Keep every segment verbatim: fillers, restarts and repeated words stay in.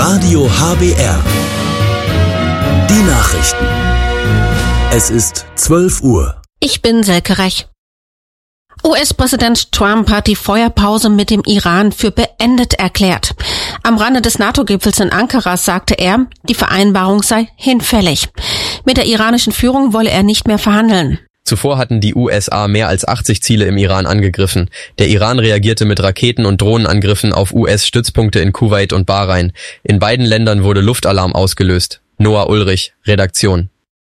Radio H B R. Die Nachrichten. Es ist zwölf Uhr. Ich bin Selke Rech. U S-Präsident Trump hat die Feuerpause mit dem Iran für beendet erklärt. Am Rande des NATO-Gipfels in Ankara sagte er, die Vereinbarung sei hinfällig. Mit der iranischen Führung wolle er nicht mehr verhandeln. Zuvor hatten die U S A mehr als achtzig Ziele im Iran angegriffen. Der Iran reagierte mit Raketen- und Drohnenangriffen auf U S-Stützpunkte in Kuwait und Bahrain. In beiden Ländern wurde Luftalarm ausgelöst. Noah Ulrich, Redaktion.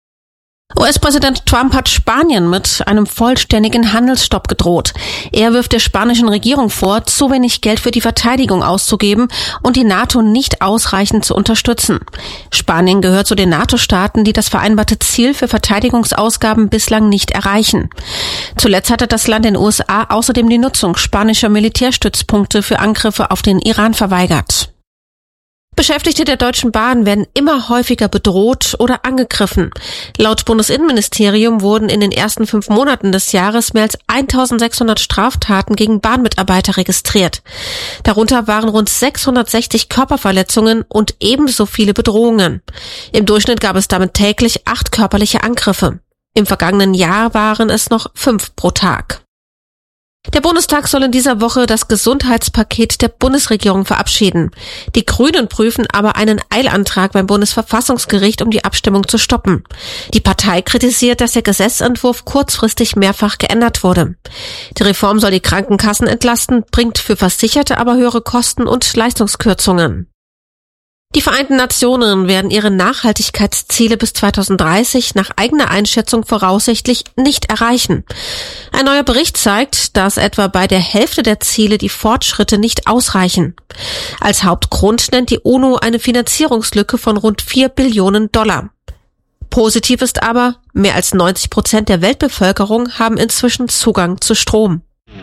U S-Präsident Trump hat Spanien mit einem vollständigen Handelsstopp gedroht. Er wirft der spanischen Regierung vor, zu wenig Geld für die Verteidigung auszugeben und die NATO nicht ausreichend zu unterstützen. Spanien gehört zu den NATO-Staaten, die das vereinbarte Ziel für Verteidigungsausgaben bislang nicht erreichen. Zuletzt hatte das Land den U S A außerdem die Nutzung spanischer Militärstützpunkte für Angriffe auf den Iran verweigert. Beschäftigte der Deutschen Bahn werden immer häufiger bedroht oder angegriffen. Laut Bundesinnenministerium wurden in den ersten fünf Monaten des Jahres mehr als eintausendsechshundert Straftaten gegen Bahnmitarbeiter registriert. Darunter waren rund sechshundertsechzig Körperverletzungen und ebenso viele Bedrohungen. Im Durchschnitt gab es damit täglich acht körperliche Angriffe. Im vergangenen Jahr waren es noch fünf pro Tag. Der Bundestag soll in dieser Woche das Gesundheitspaket der Bundesregierung verabschieden. Die Grünen prüfen aber einen Eilantrag beim Bundesverfassungsgericht, um die Abstimmung zu stoppen. Die Partei kritisiert, dass der Gesetzentwurf kurzfristig mehrfach geändert wurde. Die Reform soll die Krankenkassen entlasten, bringt für Versicherte aber höhere Kosten und Leistungskürzungen. Die Vereinten Nationen werden ihre Nachhaltigkeitsziele bis zweitausenddreißig nach eigener Einschätzung voraussichtlich nicht erreichen. Ein neuer Bericht zeigt, dass etwa bei der Hälfte der Ziele die Fortschritte nicht ausreichen. Als Hauptgrund nennt die UNO eine Finanzierungslücke von rund vier Billionen Dollar. Positiv ist aber, mehr als neunzig Prozent der Weltbevölkerung haben inzwischen Zugang zu Strom.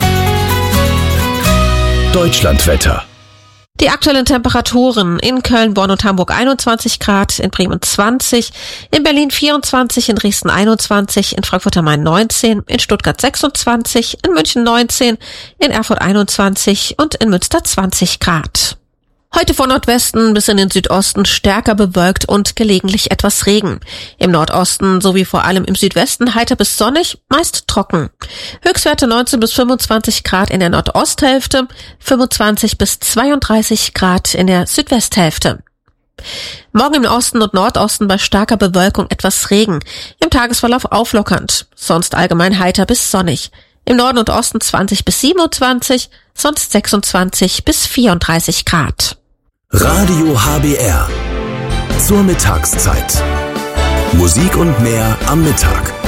Deutschlandwetter. Die aktuellen Temperaturen: in Köln, Bonn und Hamburg einundzwanzig Grad, in Bremen zwanzig, in Berlin vierundzwanzig, in Dresden einundzwanzig, in Frankfurt am Main neunzehn, in Stuttgart sechsundzwanzig, in München neunzehn, in Erfurt einundzwanzig und in Münster zwanzig Grad. Heute von Nordwesten bis in den Südosten stärker bewölkt und gelegentlich etwas Regen. Im Nordosten sowie vor allem im Südwesten heiter bis sonnig, meist trocken. Höchstwerte neunzehn bis fünfundzwanzig Grad in der Nordosthälfte, fünfundzwanzig bis zweiunddreißig Grad in der Südwesthälfte. Morgen im Osten und Nordosten bei starker Bewölkung etwas Regen, im Tagesverlauf auflockernd, sonst allgemein heiter bis sonnig. Im Norden und Osten zwanzig bis siebenundzwanzig, sonst sechsundzwanzig bis vierunddreißig Grad. Radio H B R. Zur Mittagszeit. Musik und mehr am Mittag.